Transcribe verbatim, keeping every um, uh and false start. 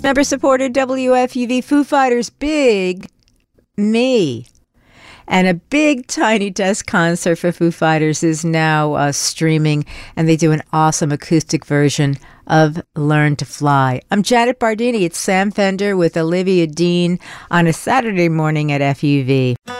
Member-supported W F U V Foo Fighters Big Me. And a big Tiny Desk concert for Foo Fighters is now uh, streaming, and they do an awesome acoustic version of Learn to Fly. I'm Janet Bardini. It's Sam Fender with Olivia Dean on a Saturday morning at F U V.